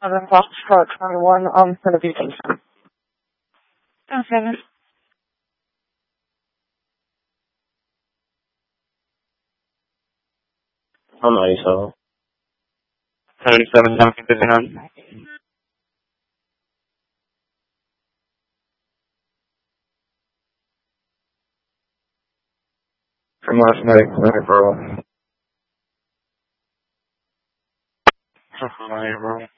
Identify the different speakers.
Speaker 1: 7 Foxtrot 21 on Centipede. 7.
Speaker 2: On ISO.
Speaker 3: 37, Duncan 59.
Speaker 2: From last night, referral.
Speaker 3: Bro.